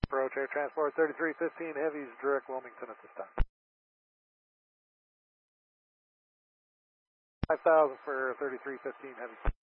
Approach Air Transport 3315 Heavies, direct Wilmington at this time. 5,000 for 3315 Heavies.